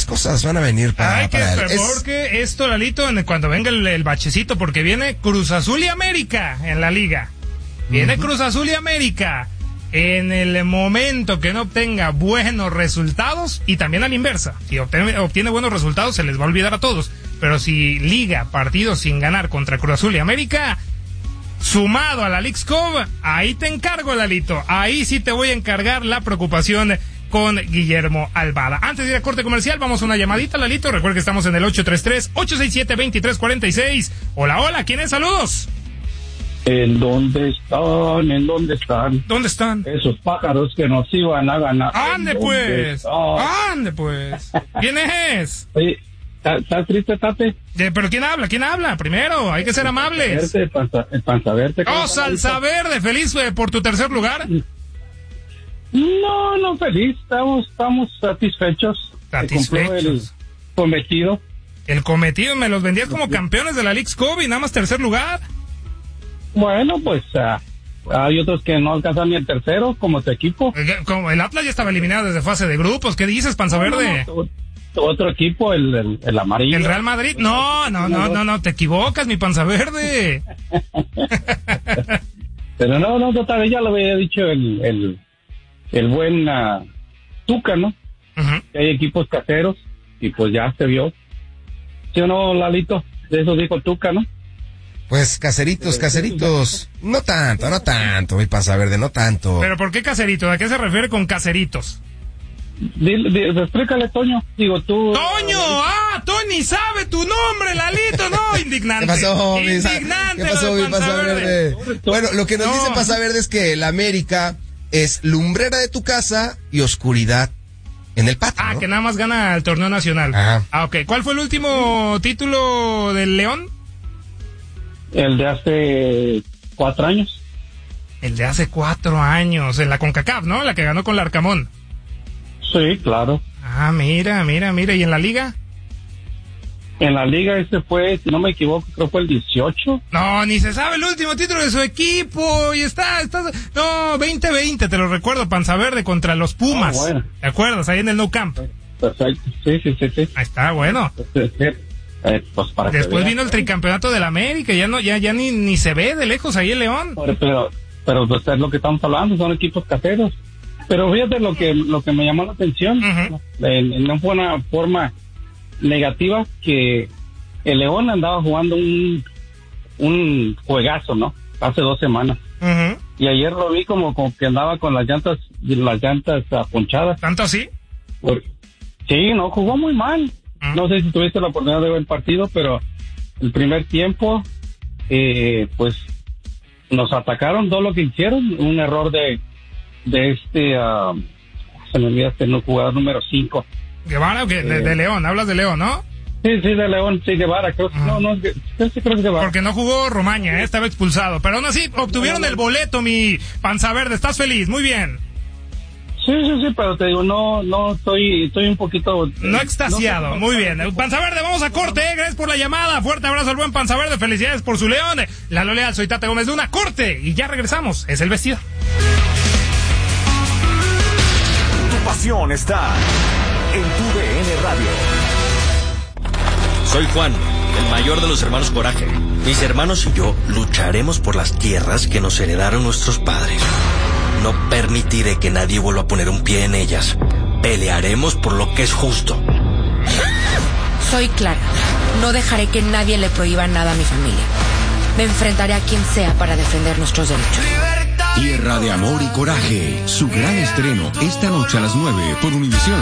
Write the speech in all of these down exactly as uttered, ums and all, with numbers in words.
cosas van a venir para, Ay, para que, él. porque Es... esto, Lalito, en, cuando venga el, el bachecito, porque viene Cruz Azul y América en la liga. Viene uh-huh. Cruz Azul y América. En el momento que no obtenga buenos resultados, y también a la inversa, si obtiene, obtiene buenos resultados, se les va a olvidar a todos. Pero si liga partidos sin ganar contra Cruz Azul y América, sumado a la Leagues Cup, ahí te encargo, Lalito. Ahí sí te voy a encargar la preocupación con Guillermo Almada. Antes de ir a corte comercial, vamos a una llamadita, Lalito. Recuerda que estamos en el ocho tres tres, ocho seis siete, dos tres cuatro seis. Hola, hola, ¿quién es? Saludos. ¿En dónde están? ¿En dónde están? ¿Dónde están? Esos pájaros que nos iban a ganar. ¡Ande pues! Están? ¡Ande pues! ¿Quién es? Oye, ¿estás triste, Tate? Eh, ¿Pero quién habla? ¿Quién habla? Primero, hay que ser amables. El panza, el panza verde. ¡Oh, Salsa Verde! ¿Feliz eh, por tu tercer lugar? No, no feliz. Estamos, estamos satisfechos. Satisfechos. El cometido. El cometido, me los vendías como campeones de la Leagues Cup y nada más tercer lugar. Bueno, pues uh, hay otros que no alcanzan ni el tercero, como tu equipo. Como el Atlas ya estaba eliminado desde fase de grupos. ¿Qué dices, Panza Verde? No, no, no, tu, otro equipo, el, el, el amarillo. ¿El Real Madrid? No, no, no, no, no, te equivocas, mi Panza Verde. Pero no, no, total, ya lo había dicho el, el, el buen uh, Tuca, ¿no? Uh-huh. Que hay equipos caseros y pues ya se vio. ¿Sí o no, Lalito? De eso dijo Tuca, ¿no? Pues caseritos, caseritos, no tanto, no tanto, mi Panza Verde, no tanto. ¿Pero por qué caseritos? ¿A qué se refiere con caseritos? Dile, dile, explícale, Toño, digo tú. ¡Toño! ¡Ah! ¡Tony sabe tu nombre, Lalito! ¡No! ¡Indignante! ¿Qué pasó, ¡Indignante! ¿Qué pasó, mi Panza Verde? Verde? Bueno, lo que nos no. dice Panza Verde es que la América es lumbrera de tu casa y oscuridad en el patio, Ah, ¿no? que nada más gana el torneo nacional. Ajá. Ah, ok. ¿Cuál fue el último título del León? El de hace cuatro años. El de hace cuatro años, en la CONCACAF, ¿no? La que ganó con Larcamón. Sí, claro. Ah, mira, mira, mira. ¿Y en la liga? En la liga ese fue, si no me equivoco, creo que fue el dieciocho. No, ni se sabe el último título de su equipo. Y está, está, no, veinte veinte, te lo recuerdo, Panza Verde contra los Pumas. Oh, bueno. ¿Te acuerdas? Ahí en el Nou Camp. Perfecto, sí, sí, sí, sí. Ahí está, bueno. Eh, pues para Después vino el tricampeonato del América, ya no, ya, ya ni, ni se ve de lejos ahí el León. Pero, pero, pero pues es lo que estamos hablando, son equipos caseros. Pero fíjate lo que, lo que me llamó la atención, uh-huh. en, no fue una forma negativa, que el León andaba jugando un, un juegazo, ¿no? Hace dos semanas. Uh-huh. Y ayer lo vi como, como que andaba con las llantas, las llantas ponchadas. ¿Tanto así? Por, sí, no, jugó muy mal. No sé si tuviste la oportunidad de ver el partido, pero el primer tiempo, eh, pues, nos atacaron todo lo que hicieron. Un error de, de este, uh, se me olvida este jugador número cinco. Guevara, ¿o qué? De, eh, de León, hablas de León, ¿no? Sí, sí, de León, sí, Guevara, creo que, uh-huh. no, no, creo, creo que es Guevara. Porque no jugó Romaña, eh, estaba expulsado, pero aún así obtuvieron no, no. el boleto, mi Panza Verde, estás feliz, muy bien. Sí, sí, sí, pero te digo, no, no, estoy, estoy un poquito... No extasiado, no, muy bien. Panza Verde, vamos a corte, eh, gracias por la llamada, fuerte abrazo al buen Panza Verde, felicidades por su León. Lalo Leal, soy Tate Gómez de una corte, y ya regresamos, es el vestido. Tu pasión está en tu D N Radio. Soy Juan, el mayor de los hermanos Coraje. Mis hermanos y yo lucharemos por las tierras que nos heredaron nuestros padres. No permitiré que nadie vuelva a poner un pie en ellas. Pelearemos por lo que es justo. Soy Clara. No dejaré que nadie le prohíba nada a mi familia. Me enfrentaré a quien sea para defender nuestros derechos. Tierra de Amor y Coraje. Su gran estreno esta noche a las nueve por Univisión.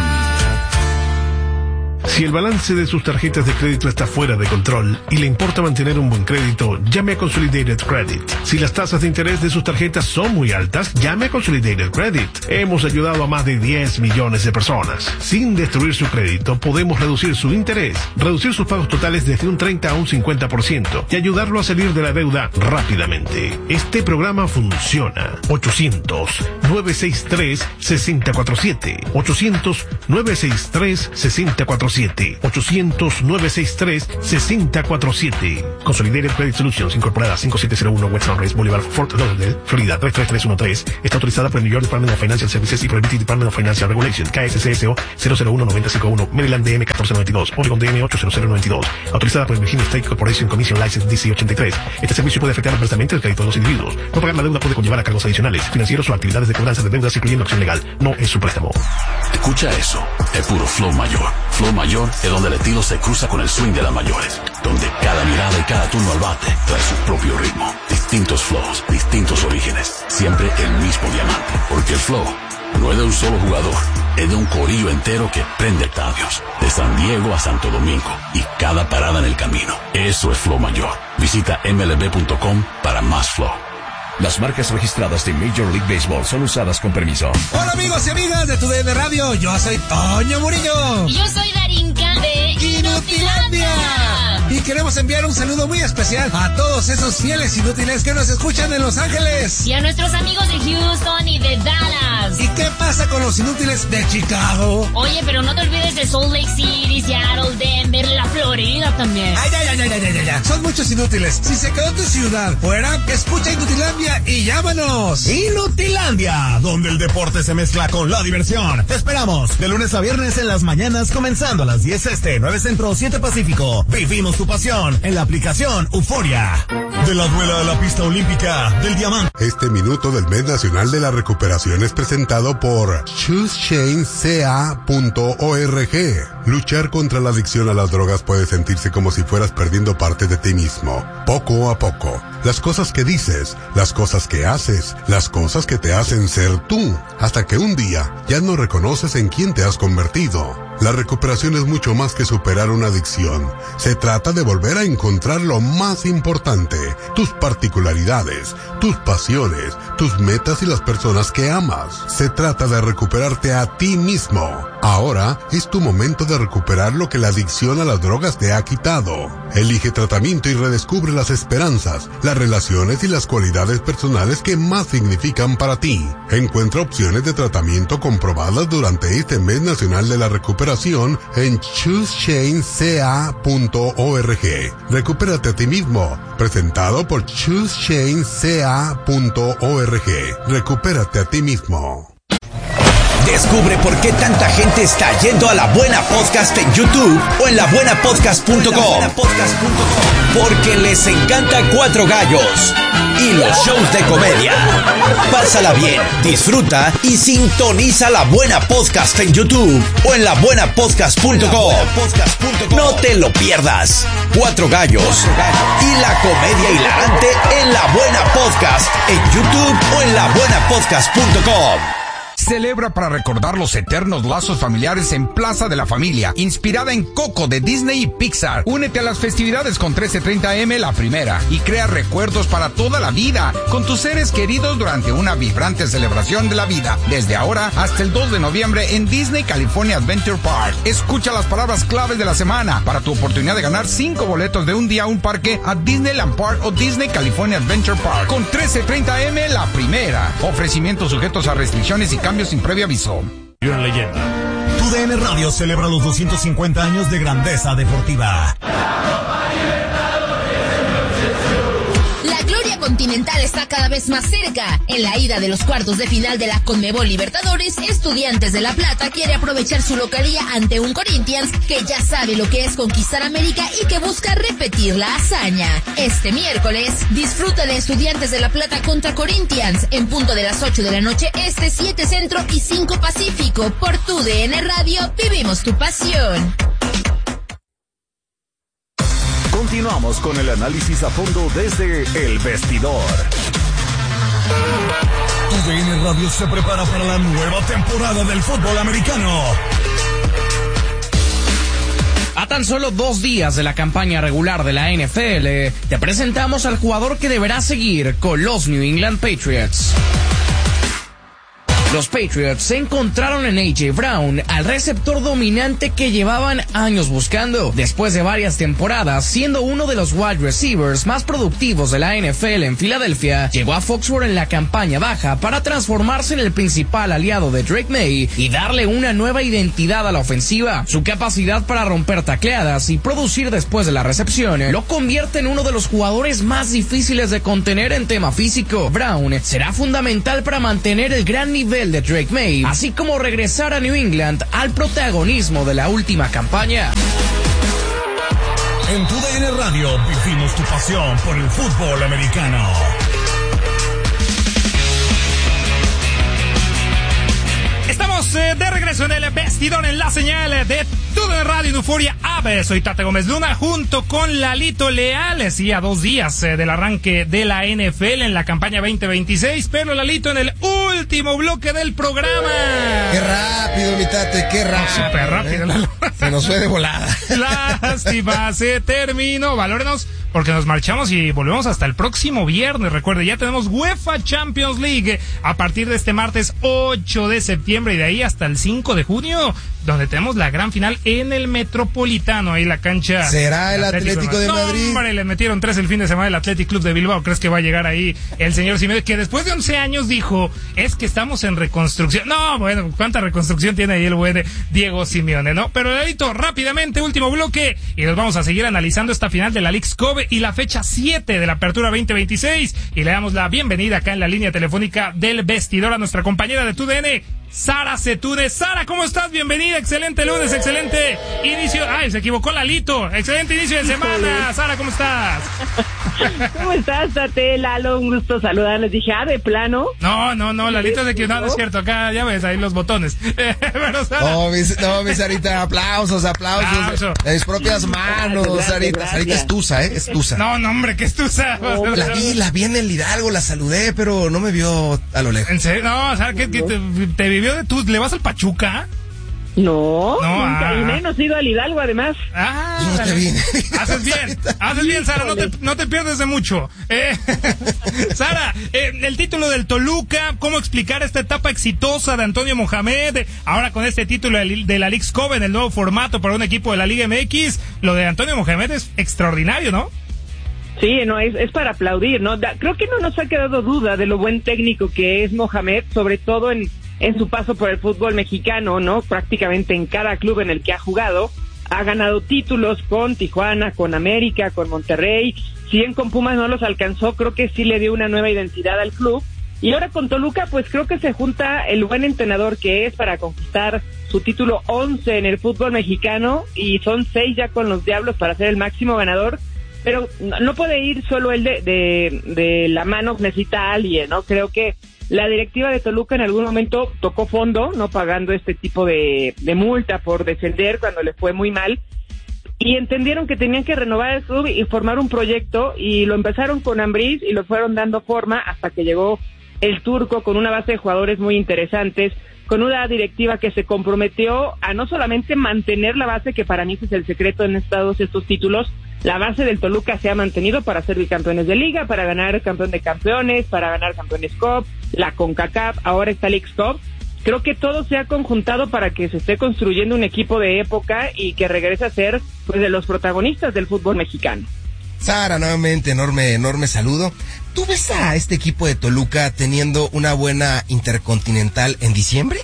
Si el balance de sus tarjetas de crédito está fuera de control y le importa mantener un buen crédito, llame a Consolidated Credit. Si las tasas de interés de sus tarjetas son muy altas, llame a Consolidated Credit. Hemos ayudado a más de diez millones de personas. Sin destruir su crédito, podemos reducir su interés, reducir sus pagos totales desde un treinta a un cincuenta por ciento y ayudarlo a salir de la deuda rápidamente. Este programa funciona. ochocientos, nueve seis tres, seis cero cuatro siete. ochocientos, nueve seis tres, seis cero cuatro siete. siete. ochocientos, nueve seis tres, seis cero cuatro siete. Consolidated Credit Solutions, incorporada cinco siete cero uno West Sunrise Boulevard, Fort Lauderdale, Florida tres tres tres uno tres. Está autorizada por el New York Department of Financial Services y por el B T Department of Financial Regulation, K S C S O cero cero uno nueve cero cinco uno, Maryland D M catorce noventa y dos, Oregon D M ocho cero cero nueve dos. Autorizada por el Virginia State Corporation Commission License D C ochenta y tres. Este servicio puede afectar adversamente el crédito de los individuos. No pagar la deuda puede conllevar a cargos adicionales, financieros o actividades de cobranza de deudas, incluyendo acción legal. No es su préstamo. Escucha eso, es puro flow mayor. Flow mayor es donde el estilo se cruza con el swing de las mayores, donde cada mirada y cada turno al bate trae su propio ritmo. Distintos flows, distintos orígenes, siempre el mismo diamante, porque el flow no es de un solo jugador, es de un corillo entero que prende estadios, de San Diego a Santo Domingo y cada parada en el camino. Eso es flow mayor. Visita M L B punto com para más flow. Las marcas registradas de Major League Baseball son usadas con permiso. Hola amigos y amigas de Tu D N Radio, yo soy Toño Murillo. Y yo soy Darinka de Inutilandia. Y queremos enviar un saludo muy especial a todos esos fieles inútiles que nos escuchan en Los Ángeles. Y a nuestros amigos de Houston y de Dallas. ¿Y qué pasa con los inútiles de Chicago? Oye, pero no te olvides de Salt Lake City, Seattle, Denver, la Florida también. Ay, ay, ay, ay, ay, ay, ay. Son muchos inútiles. Si se quedó tu ciudad fuera, escucha Inutilandia y llámanos. Inutilandia, donde el deporte se mezcla con la diversión. Te esperamos de lunes a viernes en las mañanas, comenzando a las diez este, nueve centro, siete pacífico. Vivimos tu pasión en la aplicación Euforia. De la duela de la pista olímpica del diamante. Este minuto del mes nacional de la recuperación es presentado por choose change C A punto org. Luchar contra la adicción a las drogas puede sentirse como si fueras perdiendo parte de ti mismo, poco a poco. Las cosas que dices, las cosas que haces, las cosas que te hacen ser tú, hasta que un día ya no reconoces en quién te has convertido. La recuperación es mucho más que superar una adicción. Se trata de volver a encontrar lo más importante, tus particularidades, tus pasiones, tus metas y las personas que amas. Se trata de recuperarte a ti mismo. Ahora es tu momento de recuperar lo que la adicción a las drogas te ha quitado. Elige tratamiento y redescubre las esperanzas, las relaciones y las cualidades personales que más significan para ti. Encuentra opciones de tratamiento comprobadas durante este mes nacional de la recuperación en choose change C A punto org. Recupérate a ti mismo. Presentado por choose change C A punto org. Recupérate a ti mismo. Descubre por qué tanta gente está yendo a La Buena Podcast en YouTube o en la buena podcast punto com. Porque les encanta Cuatro Gallos y los shows de comedia. Pásala bien, disfruta y sintoniza La Buena Podcast en YouTube o en la buena podcast punto com. No te lo pierdas. Cuatro Gallos y la comedia hilarante en La Buena Podcast en YouTube o en la buena podcast punto com. Celebra para recordar los eternos lazos familiares en Plaza de la Familia, inspirada en Coco de Disney y Pixar. Únete a las festividades con trece treinta eme La Primera y crea recuerdos para toda la vida con tus seres queridos durante una vibrante celebración de la vida. Desde ahora hasta el dos de noviembre en Disney California Adventure Park. Escucha las palabras claves de la semana para tu oportunidad de ganar cinco boletos de un día a un parque a Disneyland Park o Disney California Adventure Park. Con trece treinta eme La Primera. Ofrecimientos sujetos a restricciones y cambios sin previo aviso. Yo en leyenda. Tu D N Radio celebra los doscientos cincuenta años de grandeza deportiva. La gloria continental está cada vez más cerca. En la ida de los cuartos de final de la Conmebol Libertadores, Estudiantes de La Plata quiere aprovechar su localía ante un Corinthians que ya sabe lo que es conquistar América y que busca repetir la hazaña. Este miércoles, disfruta de Estudiantes de La Plata contra Corinthians en punto de las ocho de la noche este, siete centro y cinco pacífico. Por Tu D N Radio, vivimos tu pasión. Continuamos con el análisis a fondo desde El Vestidor. Tu D N Radio se prepara para la nueva temporada del fútbol americano. A tan solo dos días de la campaña regular de la N F L, te presentamos al jugador que deberá seguir con los New England Patriots. Los Patriots se encontraron en A J Brown, al receptor dominante que llevaban años buscando. Después de varias temporadas siendo uno de los wide receivers más productivos de la N F L en Filadelfia, llegó a Foxborough en la campaña baja para transformarse en el principal aliado de Drake May y darle una nueva identidad a la ofensiva. Su capacidad para romper tacleadas y producir después de la recepción lo convierte en uno de los jugadores más difíciles de contener en tema físico. Brown será fundamental para mantener el gran nivel de Drake May, así como regresar a New England al protagonismo de la última campaña. En tu D N Radio vivimos tu pasión por el fútbol americano. Estamos eh, de regreso en el vestidor en la señal de Todo en Radio en Euforia Ave. Soy Tate Gómez Luna junto con Lalito Leal. Sí, a dos días eh, del arranque de la N F L en la campaña veinte veintiséis. Pero Lalito en el último bloque del programa. Qué rápido, mi Tate, qué rápido. Oh, súper rápido. ¿eh? Se nos fue de volada. Lástima, se terminó. Valórenos porque nos marchamos y volvemos hasta el próximo viernes. Recuerde, ya tenemos UEFA Champions League a partir de este martes ocho de septiembre y de ahí hasta el cinco de junio, donde tenemos la gran final en el Metropolitano, ahí la cancha. ¿Será el Atlético, Atlético de Madrid? No, hombre, le metieron tres el fin de semana el Athletic Club de Bilbao. ¿Crees que va a llegar ahí el señor Simeone, que después de once años dijo, es que estamos en reconstrucción? No, bueno, ¿cuánta reconstrucción tiene ahí el buen Diego Simeone, no? Pero Lalito, rápidamente, último bloque, y nos vamos a seguir analizando esta final de la Leagues Cup y la fecha siete de la Apertura veinte veintiséis, y le damos la bienvenida acá en la línea telefónica del vestidor a nuestra compañera de Tu D N, Sara Setúnez. Sara, ¿cómo estás? Bienvenida, excelente lunes, excelente inicio. Ay, se equivocó Lalito. Excelente inicio de semana. Sara, ¿cómo estás? ¿Cómo estás, Tate, Lalo? Un gusto saludarles. Dije, ah, ¿de plano? No, no, no, Lalito de que no, no es cierto. Acá ya ves ahí los botones. Pero, Sara... No, mi, no, mi Sarita, aplausos, aplausos. Aplauso. De mis propias manos, gracias, Sarita. Gracias. Sarita es tusa, ¿eh? Es tusa. No, no, hombre, que es tusa. No, la vi, la vi en el Hidalgo, la saludé, pero no me vio a lo lejos. ¿En serio? No, Sara, que, que te, te vivió de tu... ¿Le vas al Pachuca? No, no nunca, ah. y menos ido al Hidalgo, además. Ah, no te vi. Haces bien, haces bien, Sara, no te, no te pierdes de mucho. Eh, Sara, eh, el título del Toluca, ¿cómo explicar esta etapa exitosa de Antonio Mohamed? Ahora con este título de, de la Leagues Cup en el nuevo formato para un equipo de la Liga M X, lo de Antonio Mohamed es extraordinario, ¿no? Sí, no, es, es para aplaudir, ¿no? Da, creo que no nos ha quedado duda de lo buen técnico que es Mohamed, sobre todo en en su paso por el fútbol mexicano, ¿no? Prácticamente en cada club en el que ha jugado, ha ganado títulos con Tijuana, con América, con Monterrey. Si bien con Pumas no los alcanzó, creo que sí le dio una nueva identidad al club. Y ahora con Toluca, pues creo que se junta el buen entrenador que es para conquistar su título once en el fútbol mexicano, y son seis ya con los Diablos para ser el máximo ganador. Pero no puede ir solo él de, de, de la mano, necesita a alguien, ¿no? Creo que la directiva de Toluca en algún momento tocó fondo, no pagando este tipo de, de multa por descender cuando le fue muy mal, y entendieron que tenían que renovar el club y formar un proyecto, y lo empezaron con Ambriz y lo fueron dando forma hasta que llegó el Turco con una base de jugadores muy interesantes, con una directiva que se comprometió a no solamente mantener la base, que para mí ese es el secreto en todos estos títulos. La base del Toluca se ha mantenido para ser bicampeones de liga, para ganar campeón de campeones, para ganar campeones Cup, la CONCACAF, ahora está Leagues Cup. Creo que todo se ha conjuntado para que se esté construyendo un equipo de época y que regrese a ser, pues, de los protagonistas del fútbol mexicano. Sara, nuevamente, enorme, enorme saludo. ¿Tú ves a este equipo de Toluca teniendo una buena intercontinental en diciembre?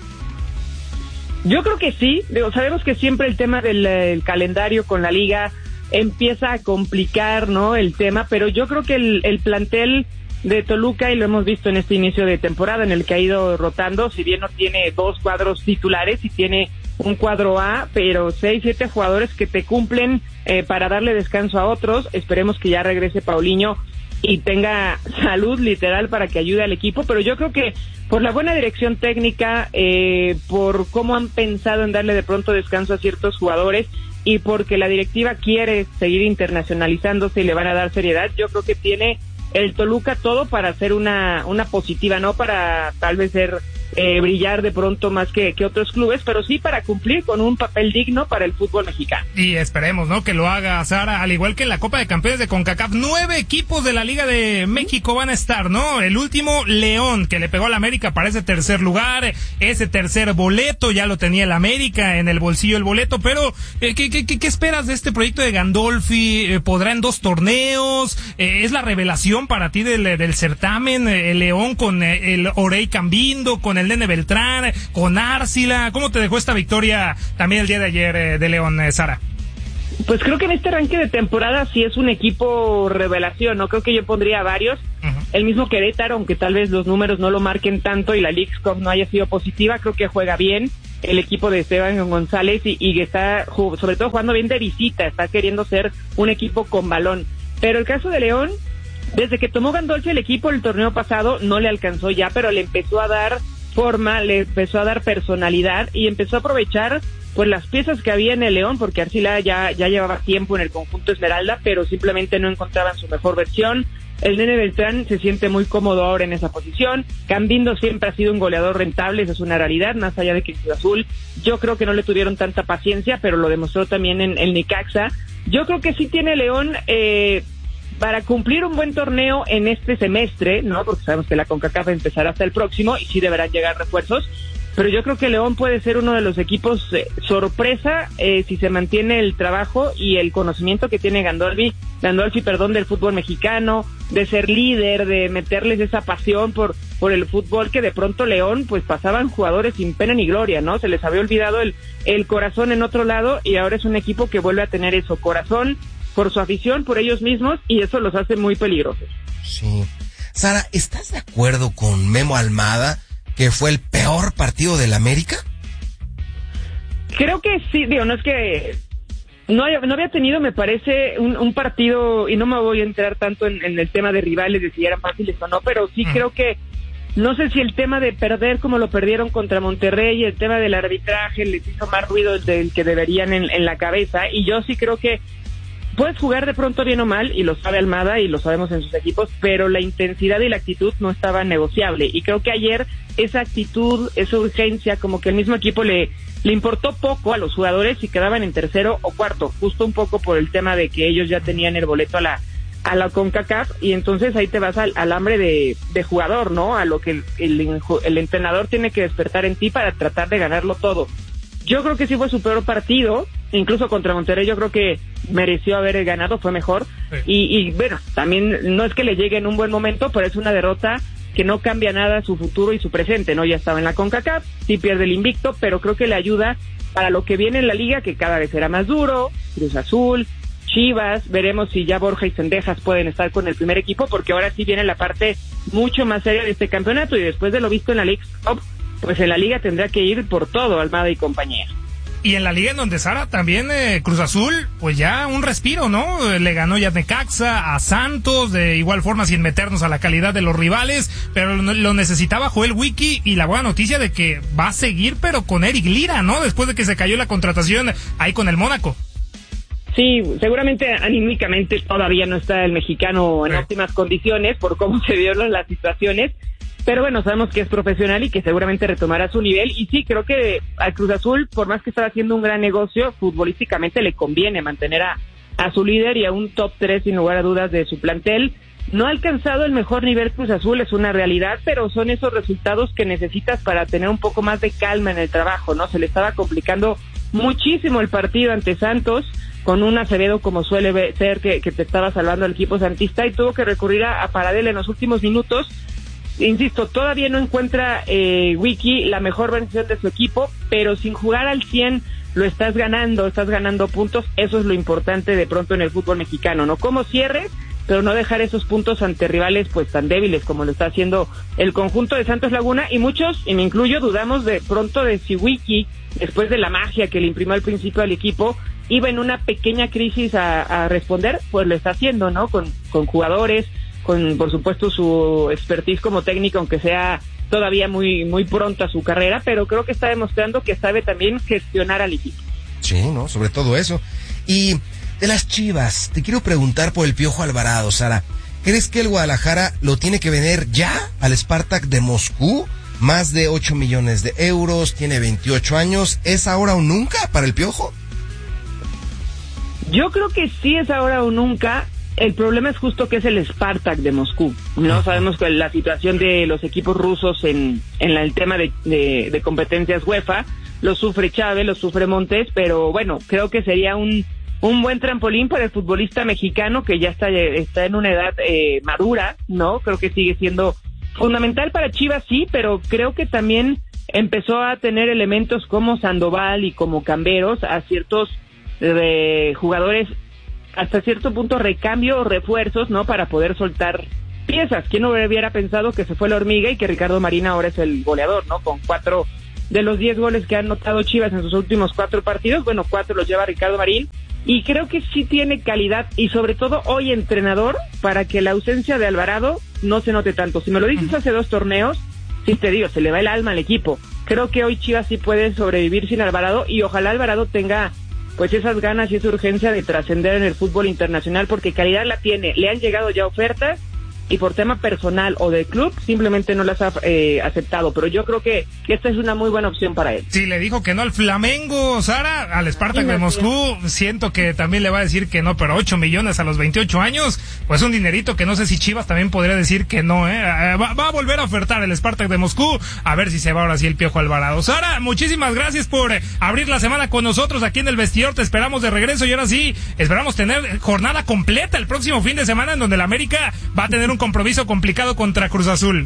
Yo creo que sí. Digo, sabemos que siempre el tema del el calendario con la liga empieza a complicar, ¿no?, el tema, pero yo creo que el, el plantel de Toluca, y lo hemos visto en este inicio de temporada en el que ha ido rotando, si bien no tiene dos cuadros titulares y tiene un cuadro A, pero seis, siete jugadores que te cumplen eh, para darle descanso a otros. Esperemos que ya regrese Paulinho y tenga salud literal para que ayude al equipo, pero yo creo que por la buena dirección técnica, eh, por cómo han pensado en darle de pronto descanso a ciertos jugadores y porque la directiva quiere seguir internacionalizándose y le van a dar seriedad, yo creo que tiene el Toluca todo para hacer una una positiva, no para tal vez ser eh, brillar de pronto más que, que otros clubes, pero sí para cumplir con un papel digno para el fútbol mexicano. Y esperemos, ¿no?, que lo haga Sara, al igual que en la Copa de Campeones de CONCACAF. Nueve equipos de la Liga de México van a estar, ¿no? El último, León, que le pegó al América para ese tercer lugar, ese tercer boleto, ya lo tenía el América en el bolsillo el boleto, pero eh, ¿qué, qué, qué esperas de este proyecto de Gandolfi? Eh, ¿Podrá en dos torneos? Eh, ¿Es la revelación para ti del, del certamen? Eh, el León con eh, el Orey Cambindo, con el Nene Beltrán, con Árcila. ¿Cómo te dejó esta victoria también el día de ayer eh, de León, eh, Sara? Pues creo que en este arranque de temporada sí es un equipo revelación, ¿no? Creo que yo pondría a varios. Uh-huh. El mismo Querétaro, aunque tal vez los números no lo marquen tanto y la Leagues Cup no haya sido positiva, creo que juega bien. El equipo de Esteban González y, y está sobre todo jugando bien de visita, está queriendo ser un equipo con balón. Pero el caso de León, desde que tomó Gandolfi el equipo el torneo pasado, no le alcanzó ya, pero le empezó a dar forma, le empezó a dar personalidad y empezó a aprovechar pues las piezas que había en el León, porque Arcila ya, ya llevaba tiempo en el conjunto Esmeralda, pero simplemente no encontraban su mejor versión. El Nene Beltrán se siente muy cómodo ahora en esa posición. Cambindo siempre ha sido un goleador rentable, eso es una realidad, más allá de que en Cruz Azul yo creo que no le tuvieron tanta paciencia, pero lo demostró también en el Necaxa. Yo creo que sí tiene León eh, para cumplir un buen torneo en este semestre, ¿no? Porque sabemos que la CONCACAF empezará hasta el próximo y sí deberán llegar refuerzos. Pero yo creo que León puede ser uno de los equipos eh, sorpresa eh, si se mantiene el trabajo y el conocimiento que tiene Gandolfi, Gandolfi, perdón, del fútbol mexicano, de ser líder, de meterles esa pasión por por el fútbol que de pronto León, pues pasaban jugadores sin pena ni gloria, ¿no? Se les había olvidado el, el corazón en otro lado y ahora es un equipo que vuelve a tener eso, corazón, por su afición, por ellos mismos, y eso los hace muy peligrosos. Sí. Sara, ¿estás de acuerdo con Memo Almada que fue el peor partido del América? Creo que sí, digo, no es que no, no había tenido, me parece, un, un partido, y no me voy a entrar tanto en, en el tema de rivales, de si eran fáciles o no, pero sí mm. creo que, no sé si el tema de perder como lo perdieron contra Monterrey, el tema del arbitraje les hizo más ruido del que deberían en, en la cabeza, y yo sí creo que puedes jugar de pronto bien o mal, y lo sabe Almada, y lo sabemos en sus equipos, pero la intensidad y la actitud no estaba negociable, y creo que ayer esa actitud, esa urgencia, como que el mismo equipo le, le importó poco a los jugadores y quedaban en tercero o cuarto, justo un poco por el tema de que ellos ya tenían el boleto a la a la CONCACAF, y entonces ahí te vas al, al hambre de, de jugador, ¿no? A lo que el, el, el entrenador tiene que despertar en ti para tratar de ganarlo todo. Yo creo que sí fue su peor partido, incluso contra Monterrey yo creo que mereció haber ganado, fue mejor, sí. y, y bueno, también no es que le llegue en un buen momento, pero es una derrota que no cambia nada su futuro y su presente, ¿no? Ya estaba en la CONCACAF, sí pierde el invicto, pero creo que le ayuda para lo que viene en la liga, que cada vez será más duro, Cruz Azul, Chivas, veremos si ya Borja y Cendejas pueden estar con el primer equipo, porque ahora sí viene la parte mucho más seria de este campeonato, y después de lo visto en la Leagues Cup, pues en la liga tendrá que ir por todo Almada y compañía. Y en la liga en donde, Sara, también eh, Cruz Azul, pues ya un respiro, ¿no? Le ganó ya Necaxa, a Santos, de igual forma sin meternos a la calidad de los rivales, pero lo, lo necesitaba Joel Wiki, y la buena noticia de que va a seguir, pero con Eric Lira, ¿no? Después de que se cayó la contratación ahí con el Mónaco. Sí, seguramente anímicamente todavía no está el mexicano en sí. óptimas condiciones por cómo se dieron las situaciones, pero bueno, sabemos que es profesional y que seguramente retomará su nivel, y sí, creo que al Cruz Azul, por más que estaba haciendo un gran negocio, futbolísticamente le conviene mantener a, a su líder y a un top tres sin lugar a dudas de su plantel. No ha alcanzado el mejor nivel Cruz Azul, es una realidad, pero son esos resultados que necesitas para tener un poco más de calma en el trabajo, ¿no? Se le estaba complicando muchísimo el partido ante Santos, con un Acevedo como suele ser que, que te estaba salvando al equipo santista, y tuvo que recurrir a, a Paradela en los últimos minutos. Insisto, todavía no encuentra eh, Wiki la mejor versión de su equipo, pero sin jugar al cien lo estás ganando, estás ganando puntos, eso es lo importante de pronto en el fútbol mexicano, ¿no? Como cierres, pero no dejar esos puntos ante rivales pues tan débiles como lo está haciendo el conjunto de Santos Laguna, y muchos, y me incluyo, dudamos de pronto de si Wiki, después de la magia que le imprimió al principio al equipo, iba en una pequeña crisis a, a responder, pues lo está haciendo, ¿no? Con, con jugadores, con por supuesto su expertise como técnico, aunque sea todavía muy muy pronta su carrera, pero creo que está demostrando que sabe también gestionar al equipo. Sí, ¿no? Sobre todo eso. Y de las Chivas, te quiero preguntar por el Piojo Alvarado, Sara. ¿Crees que el Guadalajara lo tiene que vender ya al Spartak de Moscú? más de ocho millones de euros, tiene veintiocho años. ¿Es ahora o nunca para el Piojo? Yo creo que sí es ahora o nunca. El problema es justo que es el Spartak de Moscú. No sabemos que la situación de los equipos rusos en, en la, el tema de, de, de competencias UEFA, lo sufre Chávez, lo sufre Montes, pero bueno, creo que sería un, un buen trampolín para el futbolista mexicano que ya está, está en una edad eh, madura, ¿no? Creo que sigue siendo fundamental para Chivas, sí, pero creo que también empezó a tener elementos como Sandoval y como Camberos, a ciertos eh, jugadores hasta cierto punto recambio o refuerzos, ¿no? Para poder soltar piezas. ¿Quién no hubiera pensado que se fue la hormiga y que Ricardo Marín ahora es el goleador, ¿no? Con cuatro de los diez goles que han anotado Chivas en sus últimos cuatro partidos, bueno, cuatro los lleva Ricardo Marín, y creo que sí tiene calidad y sobre todo hoy entrenador para que la ausencia de Alvarado no se note tanto. Si me lo dices hace dos torneos, sí te digo, se le va el alma al equipo. Creo que hoy Chivas sí puede sobrevivir sin Alvarado y ojalá Alvarado tenga pues esas ganas y esa urgencia de trascender en el fútbol internacional, porque calidad la tiene. Le han llegado ya ofertas y por tema personal o de club simplemente no las ha eh, aceptado, pero yo creo que, que esta es una muy buena opción para él. Sí, le dijo que no al Flamengo, Sara, al Spartak de Moscú, siento que también le va a decir que no, pero ocho millones a los veintiocho años, pues un dinerito que no sé si Chivas también podría decir que no, eh, va, va a volver a ofertar el Spartak de Moscú, a ver si se va ahora sí el Piojo Alvarado. Sara, muchísimas gracias por abrir la semana con nosotros aquí en el vestidor, te esperamos de regreso y ahora sí, esperamos tener jornada completa el próximo fin de semana en donde la América va a tener un compromiso complicado contra Cruz Azul.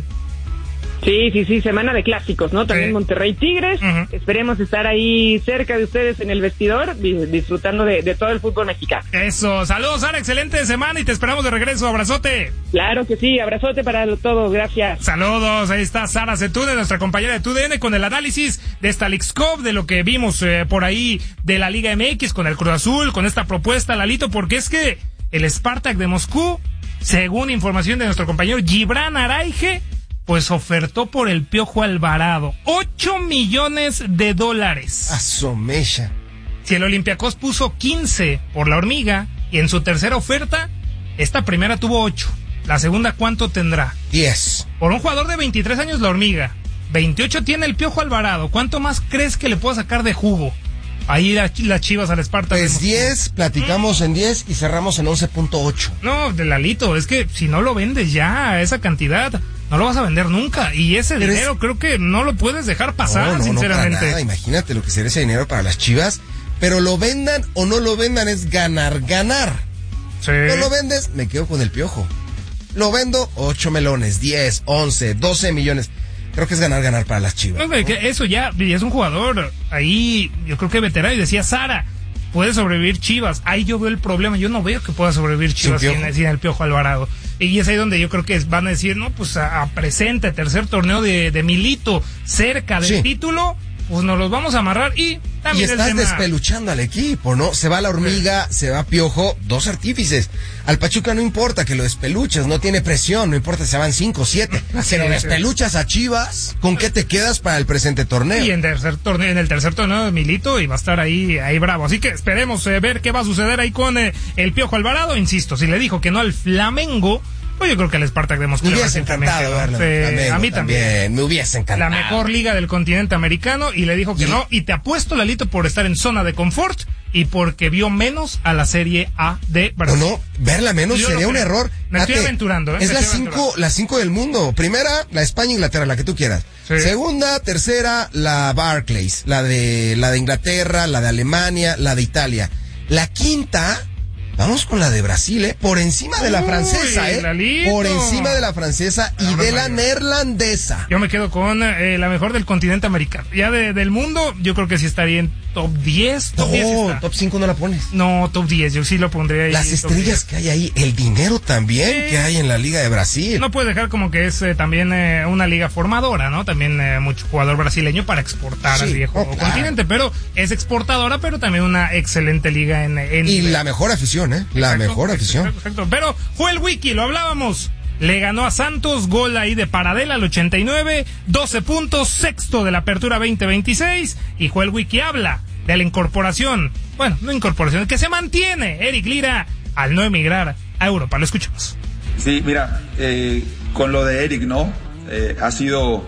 Sí, sí, sí, semana de clásicos, ¿no? También sí. Monterrey Tigres. Uh-huh. Esperemos estar ahí cerca de ustedes en el vestidor, disfrutando de, de todo el fútbol mexicano. Eso, saludos, Sara, excelente semana y te esperamos de regreso. Abrazote. Claro que sí, abrazote para todos, gracias. Saludos, ahí está Sara Setúne, nuestra compañera de T U D N, con el análisis de esta Leagues Cup, de lo que vimos eh, por ahí de la Liga M X, con el Cruz Azul, con esta propuesta, Lalito, porque es que el Spartak de Moscú, según información de nuestro compañero Gibran Araige, pues ofertó por el Piojo Alvarado ocho millones de dólares. Asomecha. Si el Olympiacos puso quince por la hormiga y en su tercera oferta, esta primera tuvo ocho. La segunda, ¿cuánto tendrá? diez. Por un jugador de veintitrés años la hormiga, veintiocho tiene el Piojo Alvarado. ¿Cuánto más crees que le pueda sacar de jugo? Ahí las la Chivas al Spartak. Pues diez, platicamos mm. en diez y cerramos en once punto ocho. No, de Lalito, es que si no lo vendes ya a esa cantidad, no lo vas a vender nunca. Y ese Pero dinero es... creo que no lo puedes dejar pasar, no, no, sinceramente. No, para nada. Imagínate lo que sería ese dinero para las Chivas. Pero lo vendan o no lo vendan es ganar, ganar. Sí. No lo vendes, me quedo con el Piojo. Lo vendo, ocho melones, diez, once, doce millones. Creo que es ganar, ganar para las Chivas. No, ¿no? Que eso ya, ya es un jugador ahí, yo creo que veterano, y decía Sara, puede sobrevivir Chivas. Ahí yo veo el problema, yo no veo que pueda sobrevivir Chivas sin, sin, sin el Piojo Alvarado. Y es ahí donde yo creo que van a decir, no, pues a, a presente, tercer torneo de, de Milito, cerca del sí. título, pues nos los vamos a amarrar y también y estás el tema... despeluchando al equipo, ¿no? Se va la hormiga, sí. se va Piojo, dos artífices. Al Pachuca no importa que lo despeluches, no tiene presión, no importa si se van cinco o siete. Si lo despeluchas a Chivas, ¿con qué te quedas para el presente torneo? Y en tercer torneo, en el tercer torneo de Milito, y va a estar ahí, ahí bravo. Así que esperemos eh, ver qué va a suceder ahí con eh, el Piojo Alvarado. Insisto, si le dijo que no al Flamengo, pues yo creo que el Spartak de Moscú. Me hubiese encantado verlo. Eh, a mí también. también. Me hubiese encantado. La mejor liga del continente americano y le dijo que ¿Y? no. Y te apuesto, Lalito, por estar en zona de confort y porque vio menos a la Serie A de Brasil. No, no, verla menos yo sería no un error. Me Date, estoy aventurando. ¿eh? Es las cinco, las cinco del mundo. Primera, la España, Inglaterra, la que tú quieras. Sí. Segunda, tercera, la Barclays, la de, la de Inglaterra, la de Alemania, la de Italia. La quinta... Vamos con la de Brasil, ¿eh? Por encima de la Uy, francesa, ¿eh? Lalito. Por encima de la francesa y de la neerlandesa. Yo me quedo con eh, la mejor del continente americano. Ya de, del mundo, yo creo que sí estaría en top diez. Top no, diez está. top cinco no la pones. No, top diez, yo sí lo pondría ahí. Las estrellas que hay ahí, el dinero también eh, que hay en la Liga de Brasil. No puedes dejar como que es eh, también eh, una liga formadora, ¿no? También eh, mucho jugador brasileño para exportar sí, al viejo oh, claro. continente, pero es exportadora, pero también una excelente liga en... en y la mejor afición, ¿eh? La exacto, mejor afición. Exacto, exacto. Pero Joel Wiki, lo hablábamos. Le ganó a Santos, gol ahí de Paradela al ochenta y nueve, doce puntos, sexto de la apertura veinte veintiséis. Y Joel Wiki habla de la incorporación, bueno, no incorporación, que se mantiene Eric Lira al no emigrar a Europa. Lo escuchamos. Sí, mira, eh, con lo de Eric, ¿no? Eh, ha sido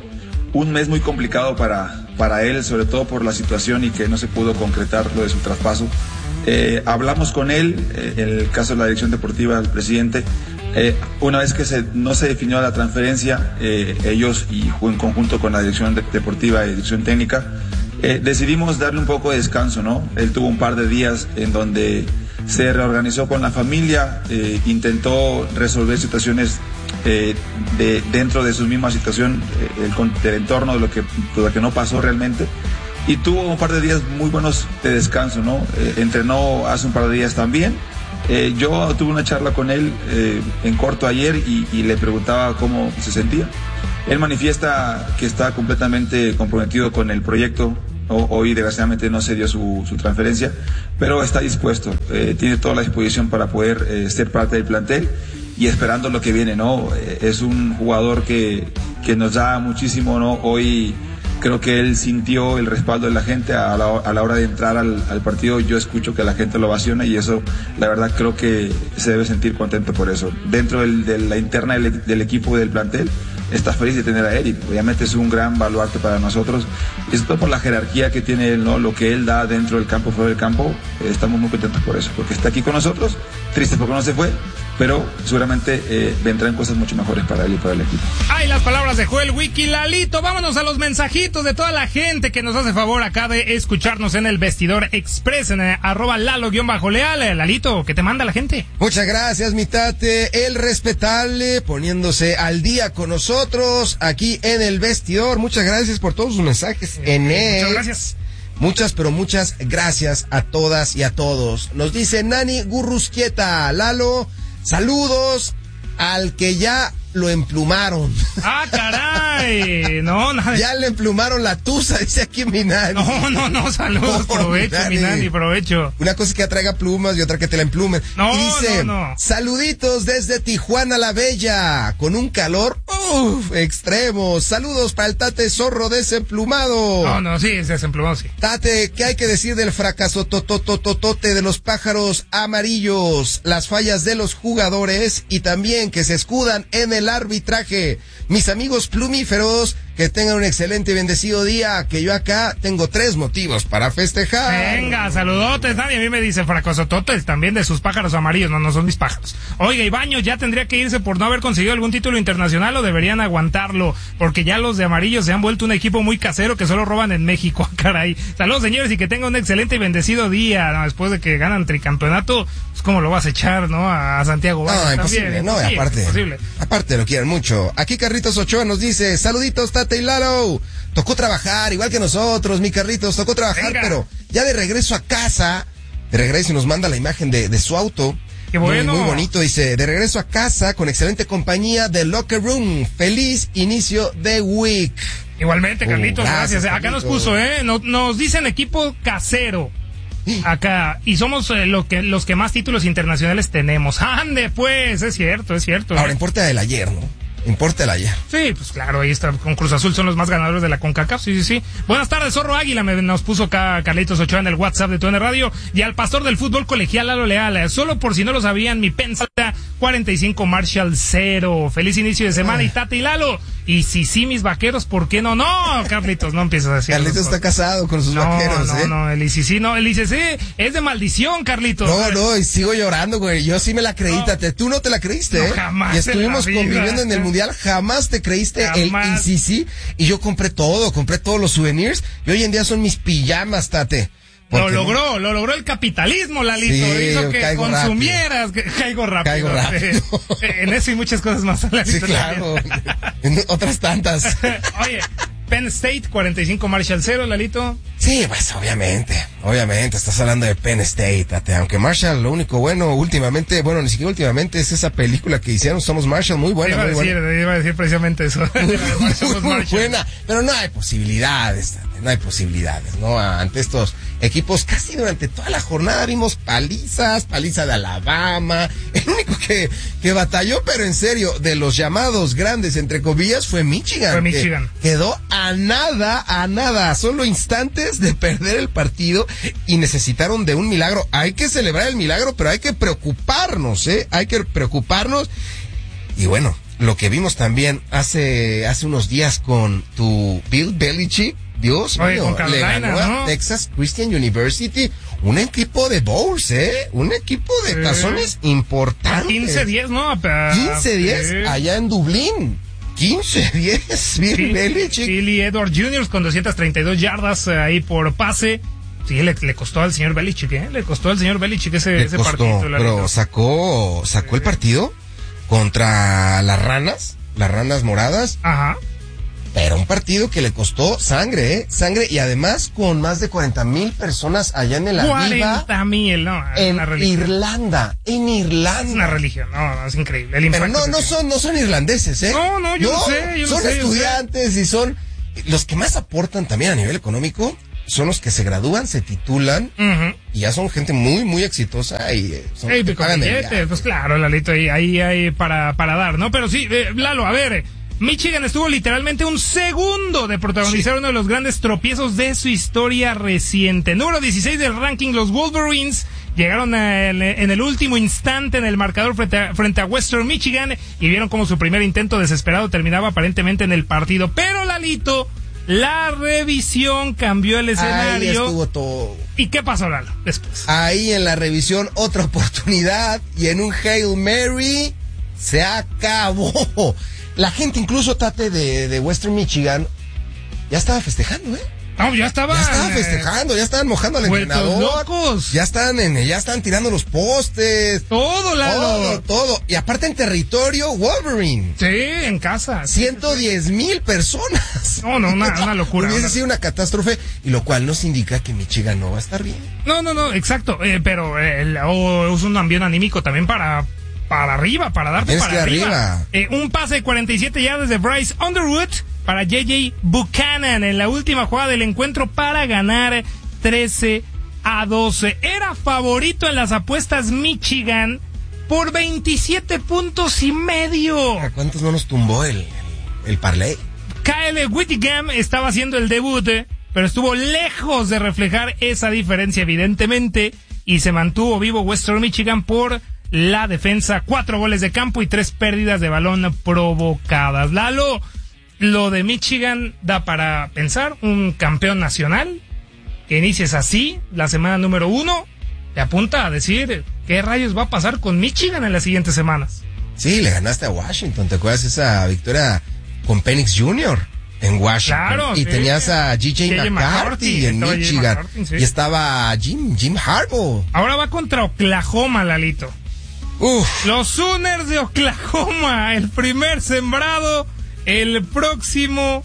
un mes muy complicado para, para él, sobre todo por la situación y que no se pudo concretar lo de su traspaso. Eh, hablamos con él, eh, en el caso de la dirección deportiva del presidente, eh, una vez que se, no se definió la transferencia, eh, ellos y en conjunto con la dirección de, deportiva y dirección técnica, eh, decidimos darle un poco de descanso, ¿no? Él tuvo un par de días en donde se reorganizó con la familia, eh, intentó resolver situaciones eh, de, dentro de su misma situación, eh, el, del entorno de lo, que, de lo que no pasó realmente, y tuvo un par de días muy buenos de descanso, ¿no? Eh, entrenó hace un par de días también. Eh, yo tuve una charla con él eh, en corto ayer y, y le preguntaba cómo se sentía. Él manifiesta que está completamente comprometido con el proyecto. Hoy desgraciadamente no se dio su, su transferencia, pero está dispuesto, eh, tiene toda la disposición para poder eh, ser parte del plantel y esperando lo que viene, ¿no? Eh, es un jugador que, que nos da muchísimo, ¿no? Hoy creo que él sintió el respaldo de la gente a la, a la hora de entrar al, al partido. Yo escucho que la gente lo ovaciona y eso, la verdad, creo que se debe sentir contento por eso. Dentro del, de la interna del, del equipo y del plantel, está feliz de tener a Eric. Obviamente es un gran baluarte para nosotros. Y esto por la jerarquía que tiene él, ¿no? Lo que él da dentro del campo, fuera del campo. Eh, estamos muy contentos por eso, porque está aquí con nosotros. Triste porque no se fue, pero seguramente eh, vendrán cosas mucho mejores para él y para el equipo. Ay, las palabras de Joel Wiki. Lalito, vámonos a los mensajitos de toda la gente que nos hace favor acá de escucharnos en el Vestidor Express, en el, arroba Lalo-Leal. Lalito, ¿qué te manda la gente? Muchas gracias, mi tate, el respetable, poniéndose al día con nosotros aquí en el Vestidor. Muchas gracias por todos sus mensajes en él. Muchas gracias. Muchas, pero muchas gracias a todas y a todos. Nos dice Nani Gurrusquieta, Lalo, saludos al que ya lo emplumaron. ¡Ah, caray! No, nada. Ya le emplumaron la tusa, dice aquí mi Nani. No, no, no, saludos, oh, provecho, mi Nani. mi Nani, provecho. Una cosa es que traiga plumas y otra que te la emplumen. No, y dice, no, no. Saluditos desde Tijuana la Bella, con un calor, uff, extremo. Saludos para el Tate Zorro desemplumado. No, no, sí, desemplumado, sí. Tate, ¿qué hay que decir del fracaso tototototote de los pájaros amarillos? Las fallas de los jugadores y también que se escudan en el el arbitraje. Mis amigos plumíferos, que tengan un excelente y bendecido día, que yo acá tengo tres motivos para festejar. Venga, saludotes, nadie a mí me dice fracasototes también de sus pájaros amarillos, no, no son mis pájaros. Oiga, Ibaño ya tendría que irse por no haber conseguido algún título internacional o deberían aguantarlo, porque ya los de amarillos se han vuelto un equipo muy casero que solo roban en México, caray. Saludos, señores, y que tengan un excelente y bendecido día, ¿no? Después de que ganan tricampeonato, pues cómo lo vas a echar, ¿no? A Santiago Valle. No, imposible, también, no, sí, aparte, imposible. aparte lo quieren mucho. Aquí Carlitos Ochoa nos dice, saluditos, Tate y Lalo. Tocó trabajar, igual que nosotros, mi Carlitos, tocó trabajar, Venga. pero ya de regreso a casa, de regreso y nos manda la imagen de, de su auto. Qué bueno. Muy, muy bonito, dice, de regreso a casa con excelente compañía de Locker Room. Feliz inicio de week. Igualmente, Carlitos, uh, gracias. gracias. Acá nos puso, ¿eh? Nos, nos dicen equipo casero. Acá, y somos eh, lo que, los que más títulos internacionales tenemos. ¡Ande, pues! Es cierto, es cierto. Ahora, importa el ayer, ¿no? Importa el ayer. Sí, pues claro, ahí está, con Cruz Azul son los más ganadores de la CONCACAF, sí, sí, sí. Buenas tardes, Zorro Águila, me, nos puso acá Carlitos Ochoa en el WhatsApp de Tu N Radio, y al pastor del fútbol colegial, Lalo Leal, solo por si no lo sabían, mi pensalta cuarenta y cinco Marshall cero. Feliz inicio de semana, Ay. y Tate y Lalo. Y si sí, mis vaqueros, ¿por qué no? No, Carlitos, no empiezas a decir. Carlitos está casado con sus no, vaqueros, no, ¿eh? No, no, el I C C no, el I C C es de maldición, Carlitos. No, no, y sigo llorando, güey. Yo sí me la creí, no. Tate. Tú no te la creíste, no, ¿eh? Jamás. Y estuvimos conviviendo en el Mundial, jamás te creíste jamás. el I C C. Y yo compré todo, compré todos los souvenirs. Y hoy en día son mis pijamas, Tate. Lo logró, no? lo logró el capitalismo, Lalito. Sí, hizo que consumieras. Que, caigo rápido. Caigo rápido. Eh, en eso y muchas cosas más, Lalito. Sí, claro. En otras tantas. Oye, Penn State, cuarenta y cinco Marshall cero, Lalito. Sí, pues obviamente, obviamente, estás hablando de Penn State, Tate, aunque Marshall, lo único bueno últimamente, bueno, ni siquiera últimamente, es esa película que hicieron, Somos Marshall, muy buena, iba muy a decir, buena. Iba a decir precisamente eso. muy, muy buena, pero no hay posibilidades, Tate, no hay posibilidades, ¿no? Ante estos equipos, casi durante toda la jornada vimos palizas, paliza de Alabama, el único que, que batalló, pero en serio, de los llamados grandes, entre comillas, fue Michigan. Fue Michigan. Quedó a nada, a nada, solo instantes de perder el partido y necesitaron de un milagro. Hay que celebrar el milagro, pero hay que preocuparnos, ¿eh? Hay que preocuparnos. Y bueno, lo que vimos también hace, hace unos días con tu Bill Belichick, Dios Oye, mío, con Carolina, le ganó ¿no? a Texas Christian University, un equipo de bowls, ¿eh? Un equipo de Sí. tazones importantes. quince diez, ¿no? quince diez Sí. allá en Dublín. quince diez, Bill Sí, Belichick. Billy Edward junior con doscientas treinta y dos yardas eh, ahí por pase. Sí, le, le costó al señor Belichick, ¿eh? Le costó al señor Belichick ese, Le ese costó, partido. pero sacó, sacó el partido contra las ranas, las ranas moradas. Ajá. Pero un partido que le costó sangre, ¿eh? Sangre, y además con más de cuarenta mil personas allá en el Aviva. cuarenta mil, no. En una religión. Irlanda, en Irlanda. Es una religión, no, no, es increíble. El Pero impacto no, que no tiene. son, no son irlandeses, ¿eh? No, no, yo lo sé, yo lo son sé, yo estudiantes y son los que más aportan también a nivel económico. Son los que se gradúan, se titulan Ujú. y ya son gente muy, muy exitosa y eh, son Ey, los que con pagan el billetes, viaje. pues claro, Lalito, ahí, ahí hay para, para dar, ¿no? Pero sí, eh, Lalo, a ver, Michigan estuvo literalmente un segundo de protagonizar uno de los grandes tropiezos de su historia reciente. Número dieciséis del ranking, los Wolverines llegaron a- en, en el último instante en el marcador frente a, frente a Western Michigan y vieron como su primer intento desesperado terminaba aparentemente en el partido. Pero, Lalito, la revisión cambió el Ahí escenario. estuvo todo. ¿Y qué pasó, Lalo, después? Ahí en la revisión otra oportunidad y en un Hail Mary se acabó. La gente, incluso Tate de, de Western Michigan, ya estaba festejando, ¿eh? No, ya estaba. Ya estaban festejando, ya estaban mojando al vueltos entrenador. locos. Ya están en, ya están tirando los postes. Todo, Lalo. Todo, todo. Y aparte en territorio Wolverine. Sí, en casa. ciento diez mil personas. No, no, una, una locura. Hubiese una- sido una catástrofe, y lo cual nos indica que Michigan no va a estar bien. No, no, no, exacto. Eh, pero eh, el- oh, es un ambiente anímico también para, para arriba, para darte Tienes para que arriba. arriba. Eh, un pase de cuarenta y siete yardas de Bryce Underwood para J J Buchanan en la última jugada del encuentro para ganar trece a doce. Era favorito en las apuestas Michigan por veintisiete puntos y medio. ¿A cuántos no nos tumbó el, el, el parlay? Kyle Whittingham estaba haciendo el debut, eh, pero estuvo lejos de reflejar esa diferencia evidentemente y se mantuvo vivo Western Michigan por la defensa, cuatro goles de campo y tres pérdidas de balón provocadas. Lalo, lo de Michigan da para pensar, un campeón nacional, que inicies así la semana número uno, te apunta a decir qué rayos va a pasar con Michigan en las siguientes semanas. Sí, le ganaste a Washington. ¿Te acuerdas esa victoria con Penix junior en Washington? Claro, y sí. tenías a G J J J McCarthy McCarthy, en estaba J J Michigan. McCarthy, sí. Y estaba Jim, Jim Harbaugh. Ahora va contra Oklahoma, Lalito. Uf. Los Sooners de Oklahoma, el primer sembrado, el próximo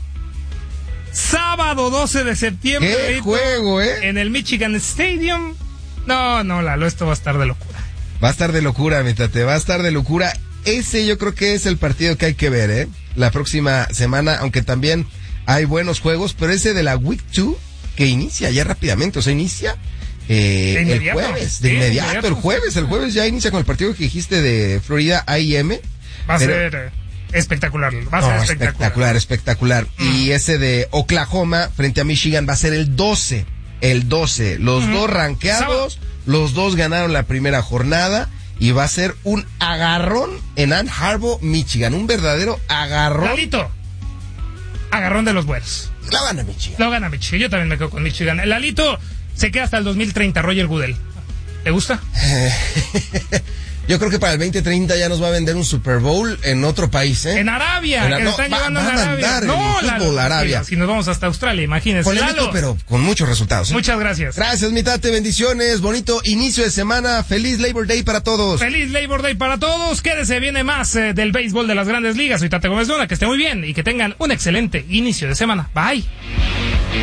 sábado doce de septiembre. ¡Qué Lalito, juego, eh! En el Michigan Stadium. No, no, Lalo, esto va a estar de locura. Va a estar de locura, mi tate, va a estar de locura. Ese yo creo que es el partido que hay que ver, ¿eh? La próxima semana, aunque también hay buenos juegos, pero ese de la Week dos, que inicia ya rápidamente, o sea, inicia eh, De el inmediato. jueves, de Sí, inmediato, inmediato. el jueves, el jueves ya inicia con el partido que dijiste de Florida A y M. Va a pero- ser eh, espectacular. Va a No, ser espectacular. espectacular, espectacular. Y ese de Oklahoma frente a Michigan va a ser el doce. El doce. Los Ujú. dos rankeados, los dos ganaron la primera jornada y va a ser un agarrón en Ann Arbor, Michigan. Un verdadero agarrón. Lalito, agarrón de los buenos. La gana Michigan. Lo gana Michigan. Yo también me quedo con Michigan. El Lalito se queda hasta el dos mil treinta. Roger Goodell. ¿Te gusta? Yo creo que para el veinte treinta ya nos va a vender un Super Bowl en otro país, ¿eh? En Arabia, En- que no, lo están va- llevando va en a Arabia. mandar No, el Lalo, fútbol a Arabia. Si nos vamos hasta Australia, imagínense. Polémico, Lalo, pero con muchos resultados. ¿eh? muchas gracias. Gracias, mi tate, bendiciones, bonito inicio de semana, feliz Labor Day para todos. Feliz Labor Day para todos. Quédese, viene más eh, del béisbol de las grandes ligas. Soy Tate Gómez Luna, que esté muy bien y que tengan un excelente inicio de semana. Bye.